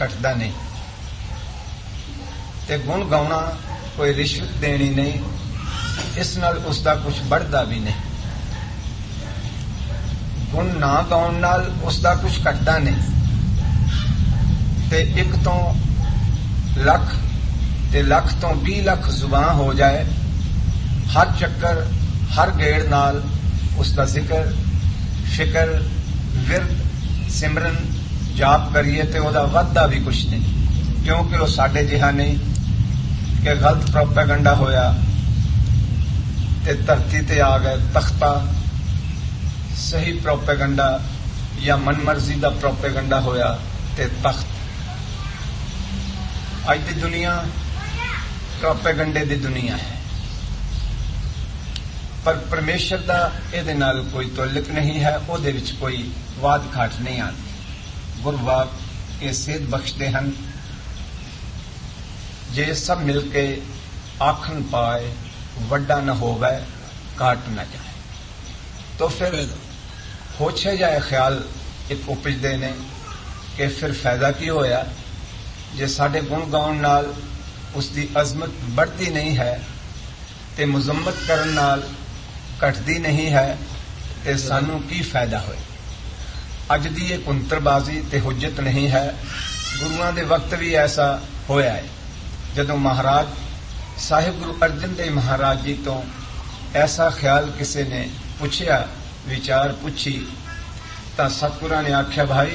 घटदा नहीं, ते गुण गाउणा कोई रिश्वत देनी नहीं, इस नाल उसका कुछ बढ़दा भी नहीं। गुण ना गाउण नाल उसका कुछ घटदा नहीं। ते एक तो लख ते लख तो 20 लाख जुबान हो जाए, हर चक्कर हर गेड़ नाल उसका जिक्र फिक्र विरद सिमरन जाप करिए तो वह वाधा भी कुछ नहीं, क्योंकि वह साडे जिहा नहीं कि गलत प्रोपेगंडा होया ते धरती ते आ गए तख्ता, सही प्रोपेगंडा या मनमर्जी का प्रोपेगंडा होया ते तख्त। अज की दुनिया प्रोपेगंडे की दुनिया है, पर परमेश्वर का इहदे नाल कोई तुलक नहीं है, उहदे विच कोई वाद घाट नहीं आती। गुरबाग ये सेध बख्शते हैं, जे सब मिलके आखन पाए वड्डा न होवे घाट न जाए। तो फिर होछे जाए ख्याल एक उपजते ने कि फिर फायदा की होया जे साडे गुण गाउण नाल उसकी अजमत बढ़ती नहीं है ते मुजम्मत करन नाल घटती नहीं है, ते सानू की फायदा होए। अज दी ये कुंतरबाजी ते हुज्जत नहीं है। गुरुआं दे वक्त भी ऐसा होया है, जदों महाराज साहिब गुरु अर्जन देव महाराज जी तो ऐसा ख्याल किसी ने पूछया, विचार पूछी, तां सतगुरां ने आख्या भाई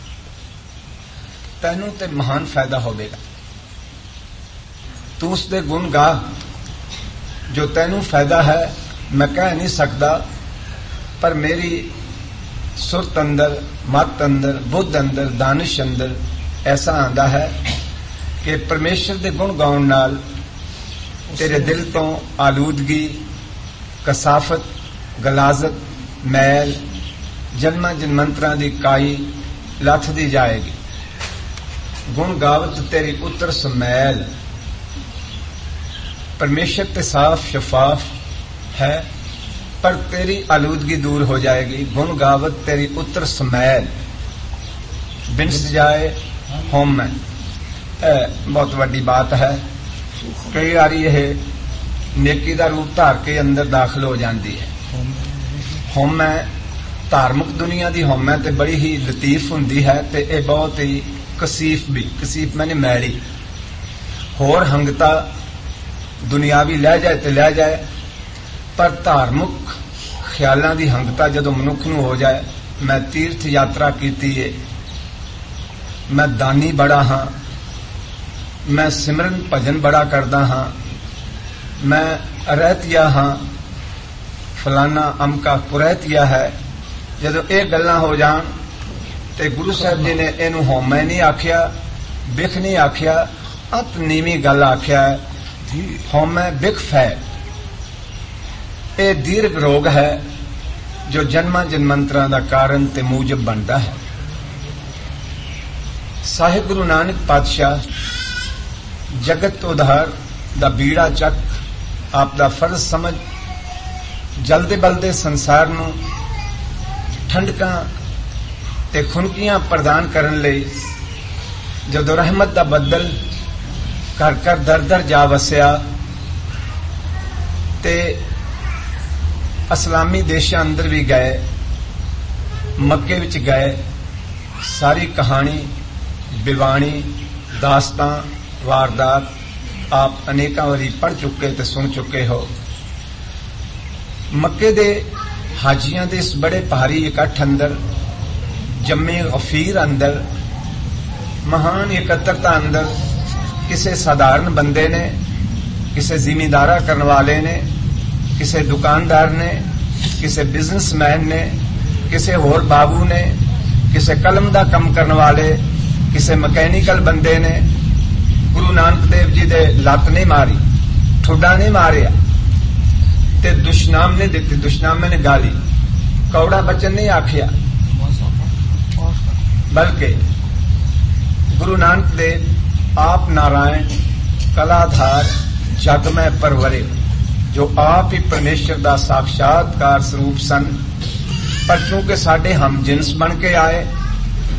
तैनू ते महान फायदा होवेगा, तू उसदे गुण गा, जो तैनू फायदा है मैं कह नहीं सकता, पर मेरी सुरत अंदर मत अंदर बुद्ध अंदर दानिश अंदर ऐसा आंदा है कि परमेश्वर दे गुण गाउण नाल तेरे दिल तो आलूदगी कसाफत गलाजत मैल जन्मा जन्मंतरां दी काई लथदी जाएगी। गुण गावत तेरी उतर समैल, परमेश्वर ते साफ शफाफ है पर तेरी आलूदगी दूर हो जाएगी। गुण गावत तेरी उतर समैल बिनस जाए होम में, बहुत बड़ी बात है। कई बारी यह नेकी का रूप धार के अंदर दाखिल हो जाती है। होम धार्मिक दुनिया की होम ते बड़ी ही लतीफ होंदी है, ते यह बहुत ही कसीफ भी, कसीफ मैंने मैली होर हंगता दुनियावी लै जाए तो लै जाए, पर धार्मिक ख्यालों की हंगता जदों मनुख नूं हो जाए। मैं तीर्थ यात्रा की है, मैं दानी बड़ा हाँ, मैं सिमरन भजन बड़ा करदा हाँ, मैं रहतिया हाँ, फलाना अमका कुरैतिया है। जदों ये गल्लां हो जान ते गुरु साहब जी ने इनू होमै नहीं आख्या, बिख नहीं आख्या, अत नीवी गल आख्या है, होमै बिख फै। ये दीर्घ रोग है जो जन्मा जन्मंतरां दा कारण ते मूजब बनता है। साहिब गुरु नानक पातशाह जगत उधार दा बीड़ा चक आपदा फर्ज समझ जलदे बलदे संसार नूं ठंडकां ते खुनकियां प्रदान करन लई जदों रहमत दा बदल घर घर दर दर जा वसिया ते इस्लामी देशां अंदर भी गए, मक्के विच गए, सारी कहानी बिवाणी दास्तां वारदात आप अनेकों बारी पढ़ चुके ते सुन चुके हो। मक्के दे हाजियां दे इस बड़े भारी इकट्ठ अंदर जम्मे गफीर अंदर महान एकत्रता अंदर किसी साधारण बंदे ने, किसी जिमींदारा करने वाले ने, किसी दुकानदार ने, किसी बिजनेसमैन ने, किसी होर बाबू ने, किसी कलम दा कम करने वाले, किसी मकैनिकल बंदे ने गुरु नानक देव जी दे लत नहीं मारी, ठुडा नहीं मारिया ते दुष्नाम ने दिती, दुष्नामे ने गाली, कौड़ा बचन नहीं आखिया, बल्कि गुरु नानक देव आप नारायण कलाधार जग में परवरे, जो आप ही परमेश्वर का साक्षात्कार स्वरूप सन, पर चूंकि साडे हम जिन्स बन के आए,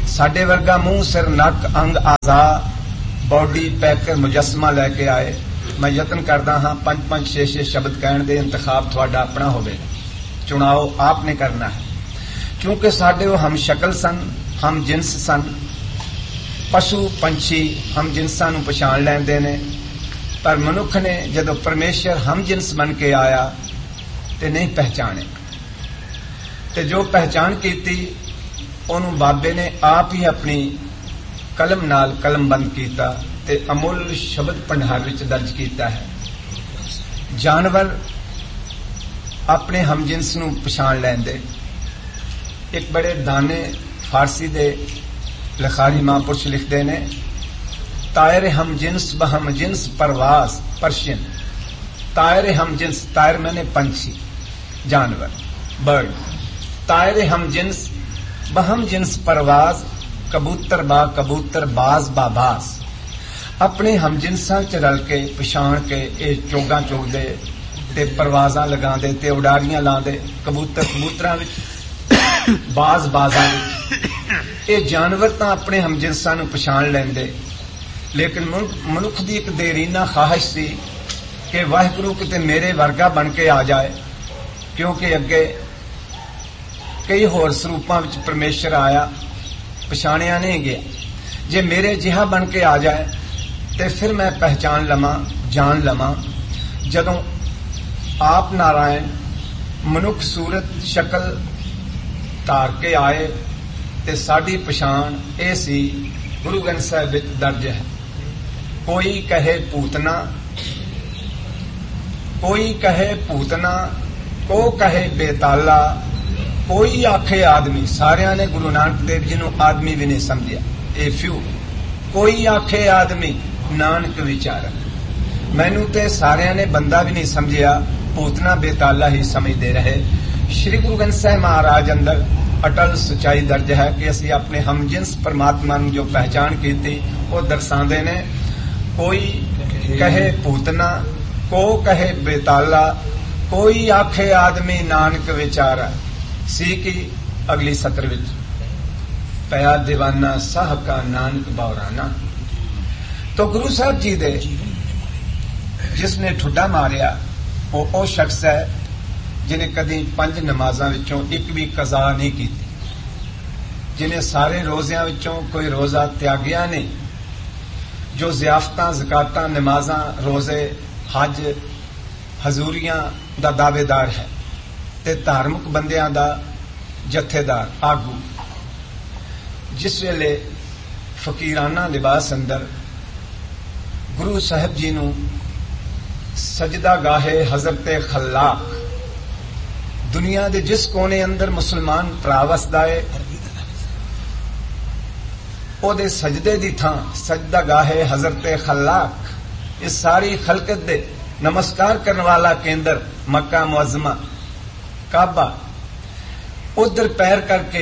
साडे वर्गा मुंह सिर नक अंग आजा बॉडी पैकर मुजस्मा लैके आए। मैं यतन करदा हाँ 5-5 6-6 शब्द कहण दे, इंतखाब थोड़ा अपना होवे, चुनाव आपने करना है। क्योंकि साडे वो हम शक्ल सन, हम जिनस सन, पशु पंछी हम जिनसां नूं पछाण लैंदे ने, पर मनुख ने जदों परमेश्वर हम जिनस बन के आया ते नहीं पहचाने, ते जो पहचान कीती ओनू बाबे ने आप ही अपनी कलम नाल कलमबंद कीता ते अमुल शब्द भंडार विच दर्ज कीता है। जानवर अपने हम जिनस नूं पछाण लैंदे। एक बड़े दाने फारसी दे लखारी महापुरुष लिखते ने, तायर हम जिन्स बहम जिन्स परवास पर्शियन। तायर हम जिन्स, तायर मैंने पंछी जानवर बर्ड, तायर हम जिन्स बहम जिन्स परवास कबूतर बा कबूतर बाज बाबास। अपने हम जिनसां च रल के पछाण के ये चोगा चोगदे ते परवाजां लगांदे ते उडारियां लांदे, कबूतर कबूतरां विच बाज बाजां विच। ये जानवर तां अपने हम जिनसां नूं पछाण लैंदे, लेकिन मनुख दी एक देरीना ख्वाहिश सी कि वाहिगुरू किते मेरे वर्गा बन के आ जाए, क्योंकि अगे कई होर स्वरूपां विच परमेश्वर आया, पछाणिया नहीं गया। जे मेरे जिहा बन के आ जाए ते फिर मैं पहचान लवां, जान लवां। जदों आप नारायण मनुख सूरत शक्ल धार के आए ते साडी पछाण ये सी गुरु ग्रंथ साहिब विच दर्ज है। कोई कहे पूतना, कोई कहे पूतना, को कहे बेताला, कोई आखे आदमी। सारिया ने गुरु नानक देव जी नूं आदमी भी नहीं समझिया, ए फ्यू। कोई आखे आदमी नानक विचारा, मैनू ते सारिया ने बंदा भी नहीं समझिया, पूतना बेताला ही समझते रहे। श्री गुरु ग्रंथ साहिब महाराज अंदर अटल सच्चाई दर्ज है कि असी अपने हमजिनस परमात्मा नूं जो पहचान की थी वो दर्शांदे ने। कोई कहे पूतना, को कहे बेताला, कोई आखे आदमी नानक विचारा। सी की अगली सत्र विच पया दीवाना साह का नानक बौराना। तो गुरु साहब जी दे जिसने ठुड्डा मारिया वो शख्स है जिन्हें कदी 5 नमाज़ां विचों एक भी कज़ा नहीं की, जिन्हें सारे रोज़ियां विचों कोई रोज़ा त्यागिया नहीं, जो ज़ियाफ़तां ज़कातां नमाज़ां रोज़े हज हजूरियां दा दावेदार है ते धार्मिक बंदियां दा जथेदार आगू। जिस वेले फकीराना लिबास अंदर गुरु साहब जी नूं सजदा गाहे हजरते खल्लाक, दुनिया दे जिस कोने अंदर मुसलमान भरा वसदा है ओदे सजदे दी थां सजदा गाहे हजरते खल्लाक। इस सारी खलकत दे नमस्कार करने वाला केंद्र मक्का मुअज्जमा काबा। उधर पैर करके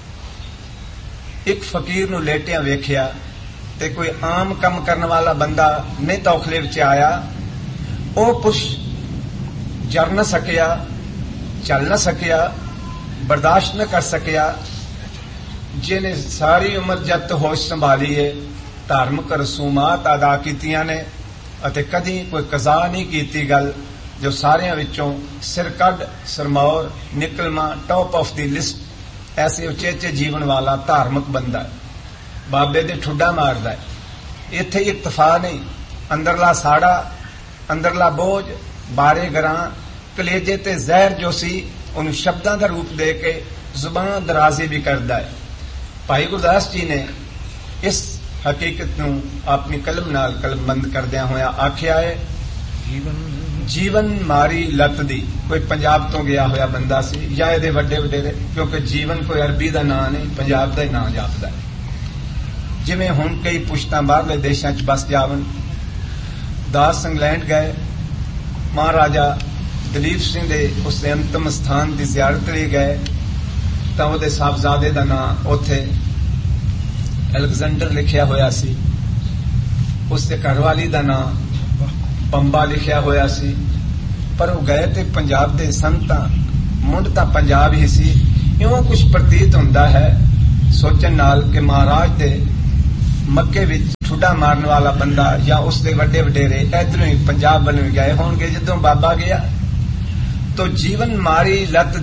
एक फकीर नूं लेटिया वेखिया ते कोई आम कम करने वाला बंदा नहीं तौखले विच आया। ओ पुरुष जर न सकिया, चल न सकिया, बर्दाश्त न कर सकिया, जिन्हें सारी उम्र जत होश संभाली है, धार्मिक रसूमात अदा कीतियां ने अते कदी कोई कज़ा नहीं कीती गल, जो सारियां विचों सिर कड सरमौर निकलमा टॉप ऑफ दी लिस्ट, ऐसे उचेचे जीवन वाला धार्मिक बंदा है, बाबे दे ठुड्डा मारदा है। इत्थे इक्तफा नहीं, अंदरला साड़ा, अंदरला बोझ, बारे गरां कलेजे ते जहर जो सी उन शब्दां दा रूप दे के जुबान दराजी भी करदा है। भाई गुरदास जी ने इस हकीकत नूं अपनी कलम नाल कलमबंद करदिया होया आखिया है, जीवन मारी लत दी। कोई पंजाब तो गया होया बंदा सी या इहदे वड्डे वडेरे, क्योंकि जीवन कोई अरबी दा नां नहीं, पंजाब दा ही नां जापदा है। जिवें हुण कई पुश्तां बाहरले देशां च बस जावन, दास इंग्लैंड गए, महाराजा दलीप सिंह दे उसदे अंतिम स्थान की जियारत लई गए तां उहदे साहबजादे दा नां उत्थे अलेक्जेंडर लिखिया होया सी, उसदे घरवाली दा नां पंबा लिखिया होया सी, पर वो गए ते पंजाब दे सन तां मुंड तां पंजाब ही सी। इउं कुछ प्रतीत हुंदा है सोचन नाल कि महाराज दे मक्के विच ठुड्डा मारन वाला बंदा या उसके वड्डे वडेरे इधरों ही पंजाब बन गए होंगे। जदों बाबा गया तो जीवन मारी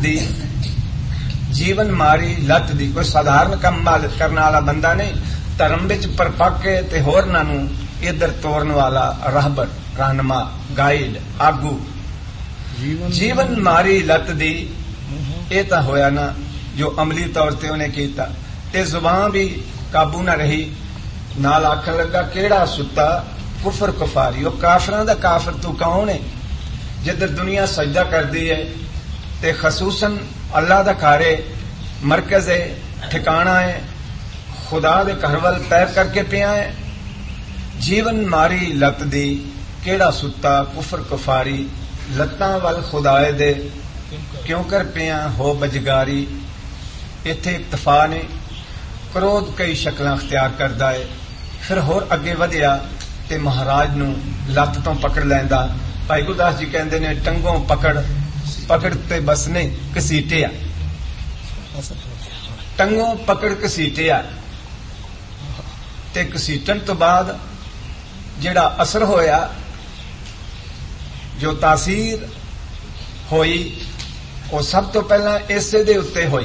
लत दी कोई साधारण काम करने वाला बंदा नहीं, धर्म विच परपक के ते होरनां नूं इधर तोड़न वाला रहबर, रहनुमा, गाइड, आगू। जीवन मारी लत दी ये तां होया ना जो अमली तौर ते उन्हें कीता, ते जुबान भी काबू न रही। नाल आखन लगा केड़ा सुता कुफर कुफारी, वो काफरां दा काफर तू कौन है? जिधर दुनिया सजदा करदी है ते खसूसन अल्लाह दा घर है, मरकज है, ठिकाना है, खुदा दे घर वल पैर करके पिया है। जीवन मारी लत दी केड़ा सुता कुफर कुफारी, लत्तां वल खुदाए दे क्यों कर पिया हो बजगारी। इत्थे इक्तफा ने क्रोध कई शक्लां अख्तियार करदा है। फिर होर अगे वधिया ते महाराज नूं लत्त तो पकड़ लैंदा। भाई गुरदास जी कहंदे ने टंगों पकड़ ते बस नहीं घसीटिया, टंगों पकड़ घसीटिया ते घसीटन तो बाद जिहड़ा असर होया, जो तासीर होई, वो सब तो पहला इसे दे उत्ते होई,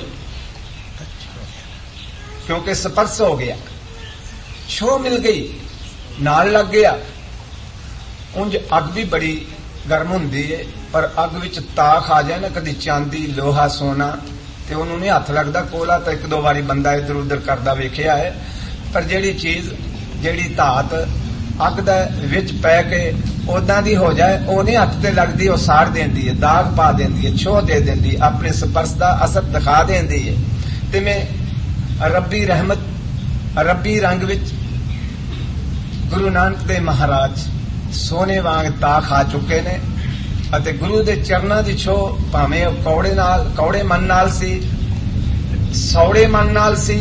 क्योंकि स्पर्श हो गया, छो मिल गई, नाल लग गया। उंज अग भी बड़ी गर्म हुंदी है, पर अग विच ताख आ जाए ना, कदी चांदी लोहा सोना, ते उन्होंने नहीं हथ लगदा। कोला तो एक दो बारी बंदा इधर उधर करदा वेखिया है, पर जिहड़ी चीज जिहड़ी धात अग दे विच पै के उदां दी हो जाए, वो नहीं हथ ते लगदी, वो साड़ देंदी है, दाग पा देंदी है, छो दे देंदी है, अपने स्पर्श दा असर दिखा देंदी है। ते मैं रब्बी रहमत रब्बी रंग विच गुरु नानक देव महाराज सोने वांग ताख आ चुके ने, अते गुरु दे चरनां दी छो भावें कौड़े मन नाल सी, सौड़े मन नाल सी।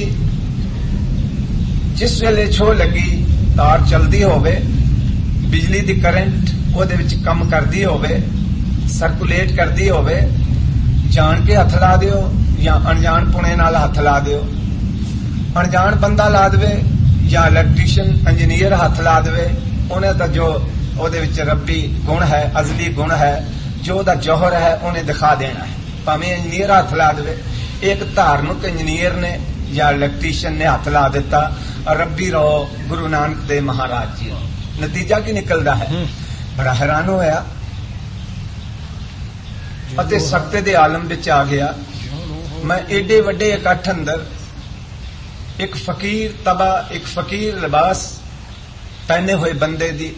जिस वेले छो लगी तार चलदी होवे, बिजली दी करंट ओदे विच कम करदी होवे, सर्कुलेट करदी होवे, जान के हथ ला दिओ या अनजान पुणे नाल हथ ला दिओ। अनजान बंदा ला देवे या इलैक्ट्रीशियन इंजीनियर हथ ला देवे, उन्हें तो जो ओदे विच रब्बी गुण है, अजली गुण है, जो ओदा जौहर है, उन्हें दिखा देना है। भावें इंजीनियर हथ ला देवे, एक धार्मिक इंजीनियर ने या इलैक्ट्रीशियन ने हथ ला दिता, रब्बी रहो गुरु नानक देव महाराज जी। नतीजा की निकलदा है? बड़ा हैरान होया अते सकते दे आलम विच आ गया। मैं एडे वड्डे इकट्ठ अंदर एक फकीर तबा, एक फकीर लिबास पहने हुए बंदे दी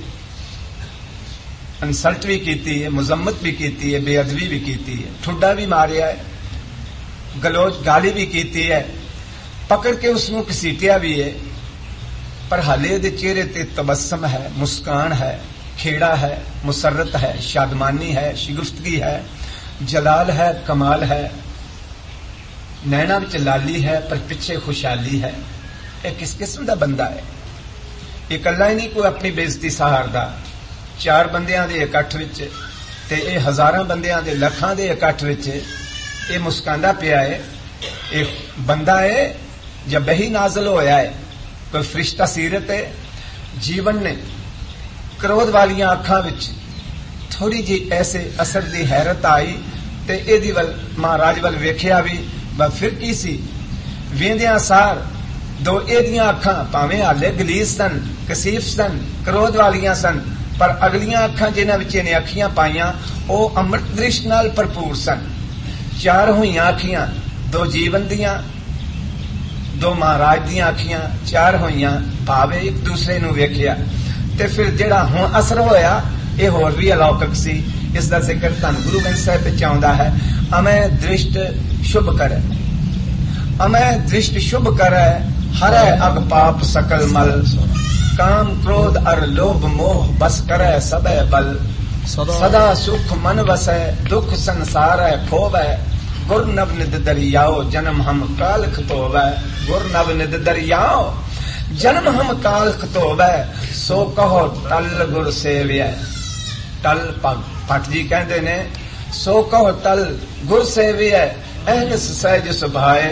इंसल्ट भी कीती है, मुजम्मत भी कीती है, बेअदबी भी कीती है, ठुड्डा भी मारिया है, गलोच गाली भी कीती है, पकड़ के उसनूं घसीटिया भी है। पर हाले दे चेहरे ते तबस्सम है, मुस्कान है, खेड़ा है, मुसरत है, शादमानी है, शिगुफ्तगी है, जलाल है, कमाल है, नैना विच लाली है, पर पिछे खुशहाली है। यह किस किस्म का बंदा है? ये कल्ला ही नहीं कोई अपनी बेइज्जती सहारदा। चार बंदियां दे इकट्ठ विच ते ये हजारां बंदियां दे लखां दे इकट्ठ विच ये मुस्कांदा पिया है। एक बंदा है जब बही नाजल होया है, कोई फरिश्ता सीरत है। जीवन ने क्रोध वालियां अखां विच थोड़ी जी ऐसे असर दी हैरत आई ते एदी वल महाराज वल वेखिया भी, फिर की सी वेंदियां सार दो एदियां अखां भावें हाले गलीज सन, कसीफ सन, क्रोध वालियां सन, पर अगलियां अखां जिन्हां विच इहने अखियां पाइयां वो अमृत दृष्ट नाल भरपूर सन। चार होईयां अखियां, दो जीवन दियां, दो महाराज दियां अखियां, चार होईयां भावे एक दूसरे नूं वेखिया। ते फिर जिहड़ा हुण असर होया ये होर भी अलौकिक सी। इसका जिक्र धन गुरु ग्रंथ साहिब विच आउंदा है। अमय दृष्ट शुभ करे, अमय दृष्ट शुभ करे, हरै अग पाप सकल मल, काम क्रोध अर लोभ मोह बस करे सबे बल, सदा सुख मन वसै दुख संसार खोवै, गुर नव निध दरियाओ जन्म हम काल खतोवै, गुर नव निध दरियाओ जन्म हम काल खतोवै, सो कहो टल गुर सेव्य। टल भट्ट जी कहते ने सो कहो टल गुर सेव्य, अहनस सहज सुभाए,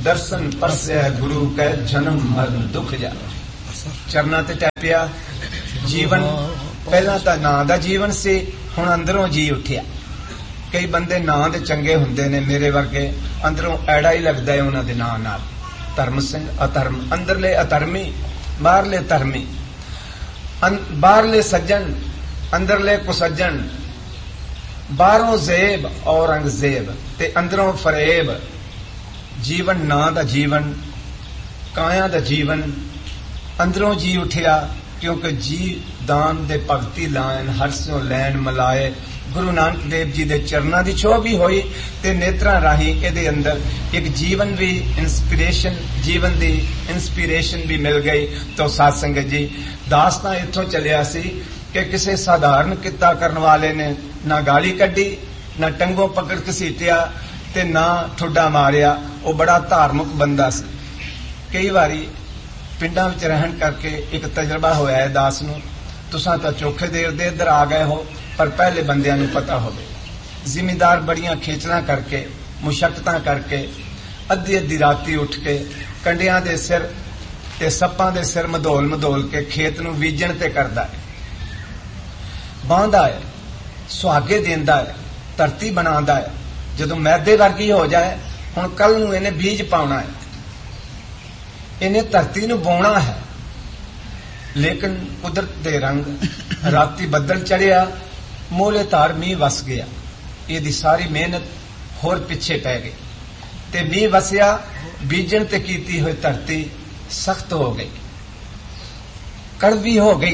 दर्शन परसै गुरु कै जन्म मरण दुख जा। चरना ते टैपिया जीवन पहला तां नां दा जीवन सी, हुण अंदरों जी उठिया। कई बंदे नां दे चंगे हुंदे ने, मेरे वर्गे अंदरों ऐड़ा ही लगदा है उन्हां दे नां नाल। धर्म सिंह अधर्म, अंदरले अधर्मी बाहरले धर्मी, बाहरले सज्जन अंदरले कुसज्जन, बाहरों ज़ेब औरंगज़ेब ते अंदरों फरेब। जीवन नां दा जीवन, काया दा जीवन अंदरों जी उठिया, क्योंकि जी दान दे भगती लाइन हर स्यों लैन मलाए। गुरु नानक देव जी दे चरनां दी छोह भी होई ते नेत्रां राही इहदे अंदर एक जीवन भी इंस्पिरेशन, जीवन दी इंस्पिरेशन भी मिल गई। तो साध संगत जी, दास तां इत्थों चलिया सी कि किसी साधारण किता करन वाले ने ना गाली कड्डी, ना टंगों पकड़ घसीटिया ते ना ठुड्डा मारिया। वो बड़ा धार्मिक बंदा सी। कई वारी पिंडां विच रहन करके एक तजर्बा होया है दास नूं, तुसां तां चोखे देर दे इधर आ गए हो, पर पहले बंदियां नूं पता होवे। जिमीदार बड़ियां खेचलां करके, मुशक्कतां करके, अद्धी अद्धी राती उठ के कंडियां दे सिर ते सप्पां दे सिर मधोल मधोल के खेत नूं बीजण ते करदा है, बांदा है, सुहागे देंदा है, धरती बनांदा है। जदों मैदे वर्गी हो जाए, हुण कल नूं इहने बीज पाउणा है, इन्हें धरती नूं बोना है। लेकिन कुदरत दे रंग, राती बदल चढ़िया, मोले तार मीह वस गया। इहदी सारी मेहनत होर पिछे पै गई ते मीह वसिया, बीजण ते कीती हुई धरती सख्त हो गई, कड़वी हो गई,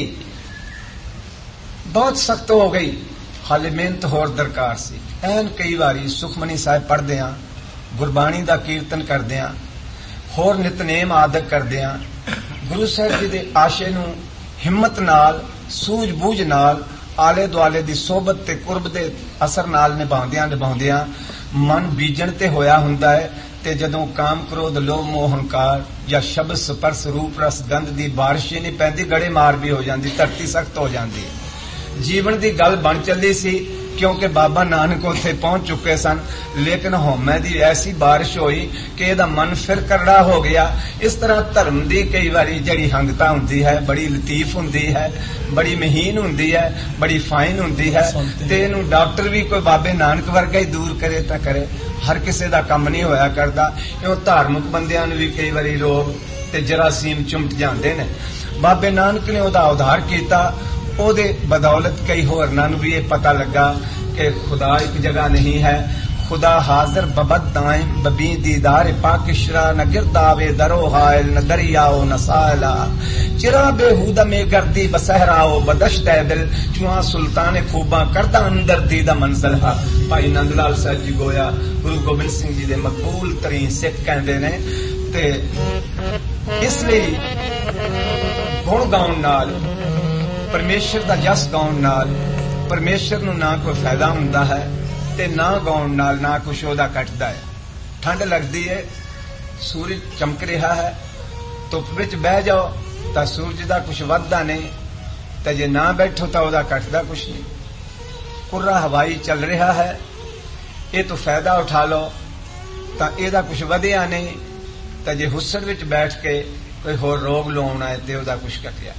बहुत सख्त हो गई। हाले मेहनत होर दरकार सी। ऐन कई बारी सुखमनी साहिब पढ़दियां, गुरबाणी दा कीर्तन करदियां, होर नितनेम आदक करदियां, गुरु साहिब जी दे आशे नूं हिम्मत नाल, सूझ बूझ नाल, आले दुआले दी सोबत ते कुर्ब दे असर नाल निभाउंदियां मन बीजण ते होया हुंदा है। ते जदों काम क्रोध लोभ मोह हंकार या शब्द स्पर्श रूप रस गंध दी बारिश ही नहीं पैंदी, गड़े मार भी हो जांदी, धरती सख्त हो जांदी है। जीवन दी गल बन चली सी, क्योंकि बाबा नानक उत्थे पहुंच चुके सन, लेकिन होमे दी ऐसी बारिश हुई कि इहदा मन फिर करड़ा हो गया। इस तरह धर्म दी कई बारी जड़ी हंगता हुंदी है, बड़ी लतीफ हुंदी है, बड़ी महीन हुंदी है, बड़ी फाइन हुंदी है, ते इहनूं डॉक्टर भी कोई बाबे नानक वर्गा ही दूर करे तां करे, हर किसी दा काम नहीं होया करदा। इउं धार्मिक बंदियां नूं भी कई बारी रोग ते जरासीम चुमट जांदे ने। बाबे नानक ने उहदा उद्धार कीता। ओदे बदौलत कई होरनां नूं भी ये पता लगा कि खुदा एक जगह नहीं है, खुदा हाजिर बबद दाइम बबी दीदार पाकिशरा न गिरदावे दरो हायल न दरियाओ न साला चिरा बेहुदा में गर्दी बसहराओ बदश्त दिल चुआ सुल्तान खूबा करदा अंदर दीदा मंजिल हा। भाई नंदलाल साहब जी गोया गुरु गोबिंद सिंह जी दे मकबूल तरीन सिख कहंदे ने। ते इसलिए गुण गाउण नाल, परमेश्वर दा जस गाउण नाल परमेश्वर नूं ना कोई फायदा हुंदा है ते ना गाउण नाल ना कुछ ओहदा कटदा है। ठंड लगदी है, सूरज चमक रहा है, धुप विच बह जाओ तां सूरज दा कुछ वधदा नहीं, ते जे ना बैठो तां ओहदा कटदा कुछ नहीं। कुर्रा हवाई चल रहा है, ये तो फायदा उठा लो तां इहदा कुछ वधिया नहीं, ते जे हुस्सड़ विच बैठ के कोई होर रोग लाउणा है ते ओहदा कुछ घटिया।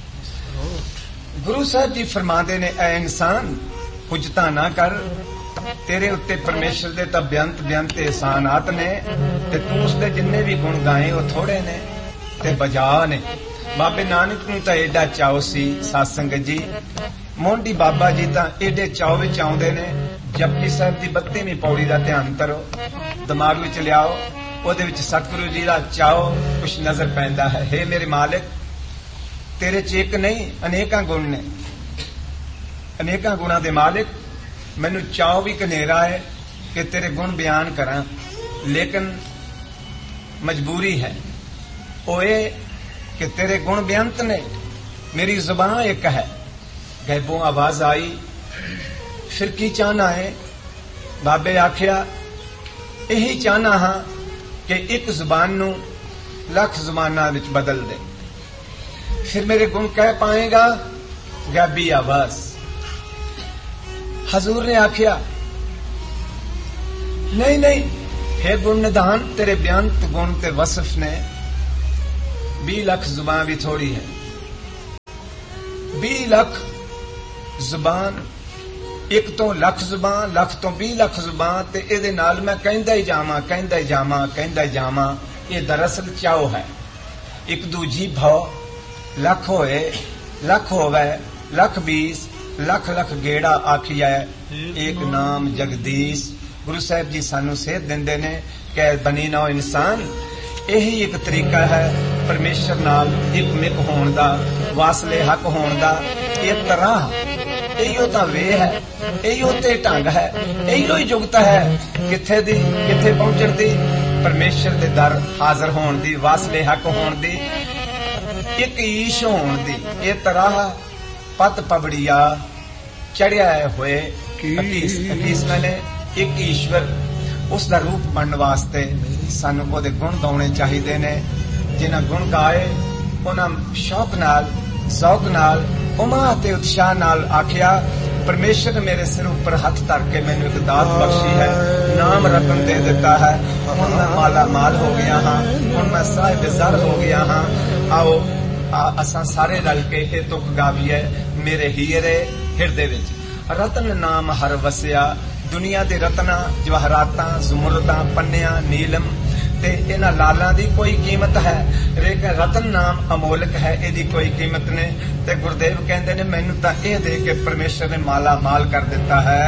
गुरु साहब जी फरमाते ने, ऐ इंसान हुजता ना कर, तेरे उत्ते परमेश्वर दे तां बेअंत बेअंत एहसानात ने, ते तू उसदे जिन्ने भी गुण गाए वो थोड़े ने ते बजा ने। बाबे नानक नूं तां एडा चाओ सी साध संगत जी, मोंडी बाबा जी तां एडे चाओ विच आउंदे ने। जपजी साहिब दी 32ਵੀਂ पौड़ी दा ध्यान करो, दिमाग विच लियाओ, ओहदे विच सतगुरु जी दा चाओ कुछ नजर पैंदा है। हे मेरे मालिक, तेरे च एक नहीं अनेकां गुण ने, अनेकां गुणां दे मालिक, मैनू चाओ भी कनेरा है कि तेरे गुण बयान करां, लेकिन मजबूरी है वो ये कि तेरे गुण बेअंत ने, मेरी जुबान एक है। गैबों आवाज आई, फिर की चाहना है? बाबे आखिया, यही चाहना हाँ कि एक जुबान नू लख जुबानां विच बदल दे, फिर मेरे गुण कह पाएगा। गैबी आवाज। हजूर ने आखिया, नहीं नहीं, हे गुण निधान तेरे बेअंत गुण ते वसफ ने 20 लाख जुबान भी थोड़ी है। 20 लाख जुबान, एक तो लख जुबान, लख तो 20 लाख जुबान ते इहदे नाल मैं कहंदा ही जावां, कहंदा ही जावां, कहंदा ही जावां। ये दरअसल चाओ है। एक दूजी भाव लख होए, लख होवे, लख 20, लख लख गेड़ा आखिया एक नाम जगदीश। गुरु साहब जी सानू सेध दिंदे ने कि बनी ना इंसान, यही एक तरीका है परमेश्वर नाल एक मिक होण दा, वासले हक होण दा। एक तरह इहो तां वे है, इहो ते ढंग है, इहो ही जुगत है किथे दी किथे पहुंचण दी, परमेश्वर दे दर हाजिर होण दी, वासले हक होण दी, एक ईश होण दी। ये तरह पत पबड़िया चढ़िया हुए हकीस ने एक ईश्वर उसका रूप बनने वास्ते सानू ओदे गुण गाने चाहिए ने। जिन्हां गुण गाए उन्हां शौक नाल, शौक नाल, उमा ते उत्साह नाल आखिया परमेश्वर ने मेरे सिर ऊपर हथ धर के मैनू एक दात बख्शी है, नाम रतन दे दिता है। हुण मैं माला माल हो गया हाँ, हुण मैं साहिब ज़र हो गया हाँ। आओ असां सारे रल के ये तुक गावीए, मेरे हीरे हिरदे विच रतन नाम हर वसिया। दुनिया दे रतना जवाहरातां, ज़ुमरदां, पन्नियां, नीलम ते इन्हां लालां दी कोई कीमत है, लेकिन रतन नाम अमोलक है, इहदी कोई कीमत नहीं। ते गुरुदेव कहंदे ने मैनू तां इह दे के परमेश्वर ने माला माल कर दिता है।